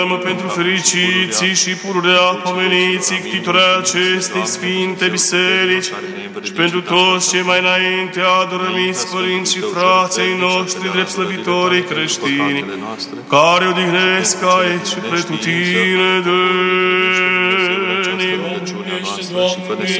pentru fericiții și pururea pomeniții ctitorii acestei sfinte biserici și pentru toți cei mai înainte adorămiți părinți și frații noștri drept slăvitorii creștini, care odihnesc aici și pretutine de